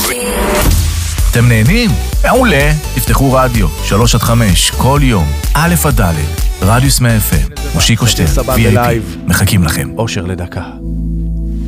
אתם נהנים? מעולה. תפתחו רדיו 3-5 כל יום, א' עד ד', רדיוס 100 FM, מושיקו שטר, VIP, מחכים לכם. אושר לדקה.